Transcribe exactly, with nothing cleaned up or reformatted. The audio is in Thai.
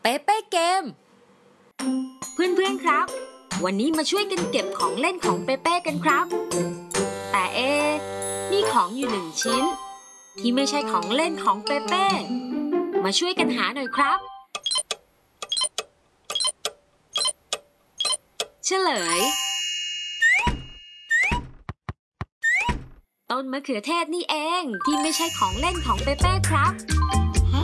ปเป้เกมเพื่อนๆครับวันนี้มาช่วยกันเก็บของเล่นของเปเป้กันครับแต่เอ๊ะมีของอยู่หนึ่งชิ้นที่ไม่ใช่ของเล่นของเปเป้มาช่วยกันหาหน่อยครับเฉลยต้นมะเขือเทศนี่เองที่ไม่ใช่ของเล่นของเปเป้ครับ